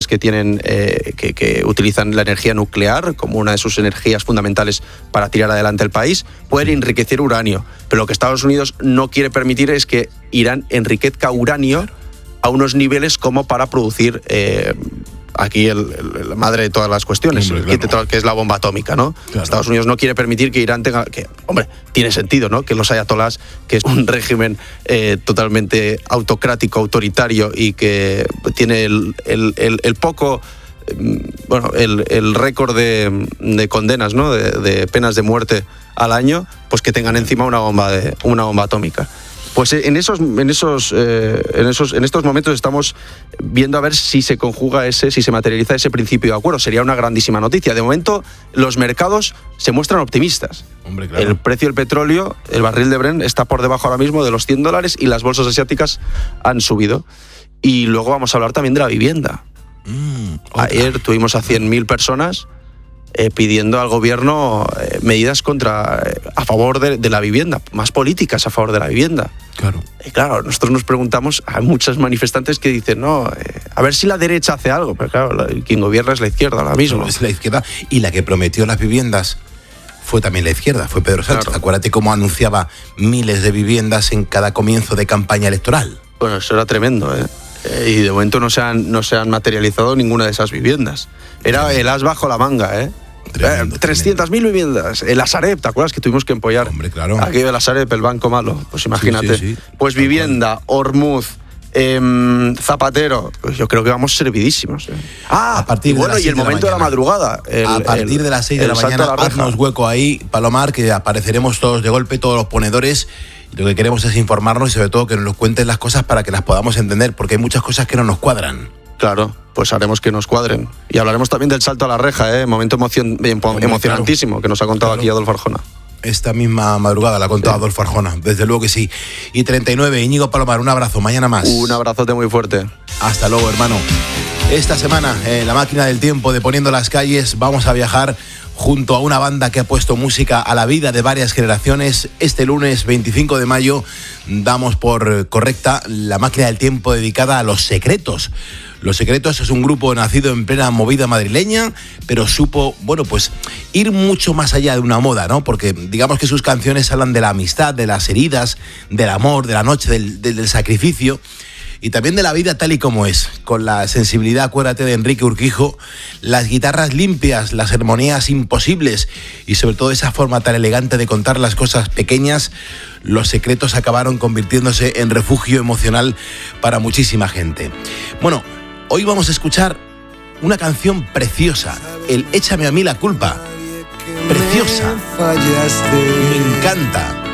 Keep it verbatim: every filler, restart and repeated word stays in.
states que tienen eh, que, que utilizan la energía nuclear como una de sus energías fundamentales para tirar adelante el país, pueden enriquecer uranio. Pero lo que Estados Unidos no quiere permitir es que Irán enriquezca uranio a unos niveles como para producir eh, aquí el, el, la madre de todas las cuestiones, hombre, claro. que es la bomba atómica, ¿no? Claro. Estados Unidos no quiere permitir que Irán tenga... que, hombre, tiene sentido, ¿no? Que los ayatolás, que es un régimen eh, totalmente autocrático, autoritario y que tiene el, el, el, el poco... bueno, el, el récord de, de condenas, ¿no? De, de penas de muerte al año, pues que tengan encima una bomba, de, una bomba atómica. Pues en esos, en esos, eh, en esos, en estos momentos estamos viendo a ver si se conjuga ese, si se materializa ese principio de acuerdo. Sería una grandísima noticia. De momento, los mercados se muestran optimistas. Hombre, claro. El precio del petróleo, el barril de Brent, está por debajo ahora mismo de los cien dólares y las bolsas asiáticas han subido. Y luego vamos a hablar también de la vivienda. Mm, Ayer tuvimos a cien mil personas eh, pidiendo al gobierno eh, medidas contra eh, a favor de, de la vivienda, más políticas a favor de la vivienda. Claro. Y claro, nosotros nos preguntamos, hay muchos manifestantes que dicen, no, eh, a ver si la derecha hace algo, pero claro, la, quien gobierna es la izquierda ahora mismo. No, es la izquierda, y la que prometió las viviendas fue también la izquierda, fue Pedro Sánchez. Claro. Acuérdate cómo anunciaba miles de viviendas en cada comienzo de campaña electoral. Bueno, eso era tremendo, ¿eh? Eh, y de momento no se han, no se han materializado ninguna de esas viviendas. Era tremendo. El as bajo la manga, ¿eh? Tremendo, eh trescientas mil viviendas. El Sareb, ¿te acuerdas que tuvimos que empollar? Hombre, claro. Aquello del Sareb, el banco malo. Pues imagínate. Sí, sí, sí. Pues Tal vivienda, cual. Ormuz, eh, Zapatero. Pues yo creo que vamos servidísimos. ¿eh? Ah, a partir y bueno, de y el de momento la de la madrugada. El, a partir el, de las seis de la mañana, haznos hueco ahí, Palomar, que apareceremos todos de golpe, todos los ponedores. Y lo que queremos es informarnos y sobre todo que nos cuenten las cosas para que las podamos entender, porque hay muchas cosas que no nos cuadran. Claro, pues haremos que nos cuadren. Y hablaremos también del salto a la reja, ¿eh? Momento emocion- Hombre, emocionantísimo, claro, que nos ha contado claro. aquí Adolfo Arjona. Esta misma madrugada la ha contado sí. Adolfo Arjona, desde luego que sí. Y treinta y nueve, Íñigo Palomar, un abrazo, mañana más. Un abrazote muy fuerte. Hasta luego, hermano. Esta semana, en la máquina del tiempo de Poniendo las Calles, vamos a viajar junto a una banda que ha puesto música a la vida de varias generaciones. Este lunes veinticinco de mayo damos por correcta la máquina del tiempo dedicada a Los Secretos. Los Secretos es un grupo nacido en plena movida madrileña, pero supo, bueno, pues ir mucho más allá de una moda, ¿no? Porque digamos que sus canciones hablan de la amistad, de las heridas, del amor, de la noche, del, del, del sacrificio y también de la vida tal y como es, con la sensibilidad, acuérdate, de Enrique Urquijo, las guitarras limpias, las armonías imposibles y sobre todo esa forma tan elegante de contar las cosas pequeñas. Los Secretos acabaron convirtiéndose en refugio emocional para muchísima gente. Bueno, hoy vamos a escuchar una canción preciosa, el Échame a mí la culpa. Preciosa. Me encanta.